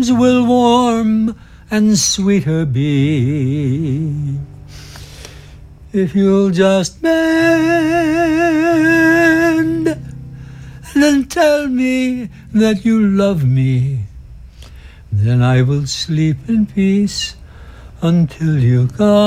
arms will warm and sweeter be. If you'll just bend and tell me that you love me, then I will sleep in peace until you come.